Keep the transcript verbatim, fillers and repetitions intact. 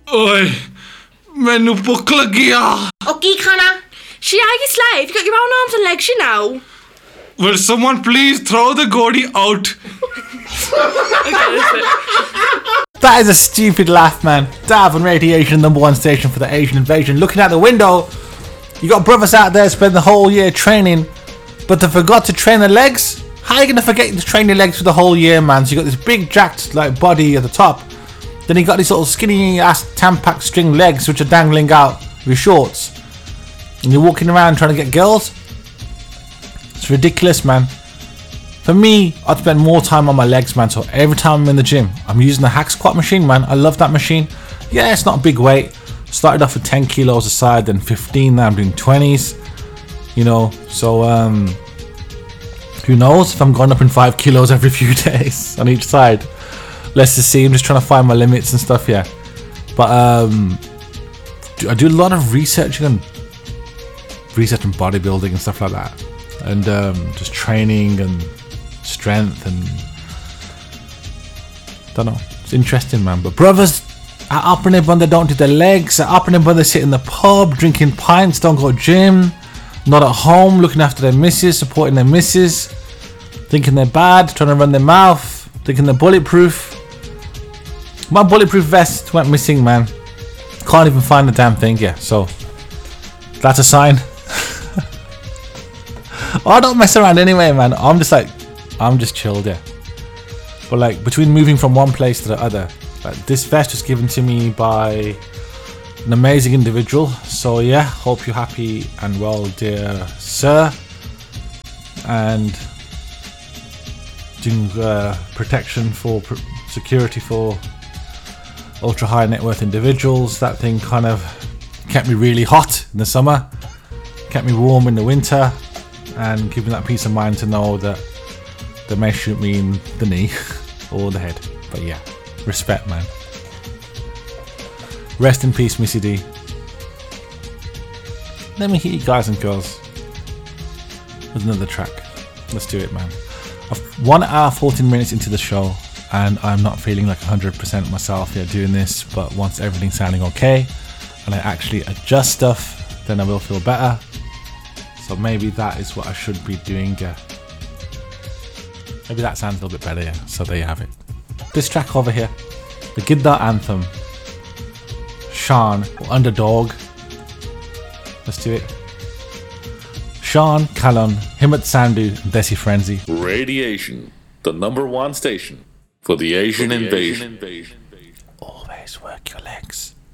Oi, menu ਭੁੱਖ ਲੱਗੀ ਆ। Oh, ਕੀ ਖਾਣਾ? She are your slave. You got your own arms and legs, you know. Will someone please throw the Gordy out? That is a stupid laugh, man. Dav on Radiation, number one station for the Asian invasion. Looking out the window, you got brothers out there spend the whole year training, but they forgot to train their legs. How are you gonna forget to train your legs for the whole year, man? So you got this big jacked like body at the top, then you got these little skinny ass Tampax string legs which are dangling out of your shorts, and you're walking around trying to get girls. It's ridiculous, man. For me, I'd spend more time on my legs, man. So every time I'm in the gym, I'm using the hack squat machine, man. I love that machine. Yeah, it's not a big weight. Started off with ten kilos a side, then fifteen. Now I'm doing twenties. You know, so um, who knows if I'm going up in five kilos every few days on each side. Let's just see. I'm just trying to find my limits and stuff. Yeah, but um, I do a lot of researching and researching bodybuilding and stuff like that, and um, just training and strength and don't know. It's interesting, man. But brothers at Uppernib when they don't do their legs, at Uppernib when they sit in the pub drinking pints, don't go gym, not at home looking after their missus, supporting their missus, thinking they're bad, trying to run their mouth, thinking they're bulletproof. My bulletproof vest went missing, man. Can't even find the damn thing. Yeah, so that's a sign. I don't mess around anyway, man. I'm just like I'm just chilled, yeah. But like between moving from one place to the other, like this vest was given to me by an amazing individual. So yeah, hope you're happy and well, dear sir. And doing uh, protection for pr- security for ultra high net worth individuals. That thing kind of kept me really hot in the summer, kept me warm in the winter, and giving that peace of mind to know that they may shoot me in the knee or the head. But yeah, respect, man. Rest in peace, Missy D. Let me hit you guys and girls with another track. Let's do it, man. I've one hour fourteen minutes into the show and I'm not feeling like one hundred percent myself here doing this, but once everything's sounding okay and I actually adjust stuff, then I will feel better. So maybe that is what I should be doing. Yeah. Maybe that sounds a little bit better, yeah. So there you have it. This track over here, the Gidda Anthem, Sean, or Underdog. Let's do it. Sean, Calon, Himmat Sandhu, and Desi Frenzy. Radiation, the number one station for the Asian, for the invasion. Asian invasion. Always work your legs.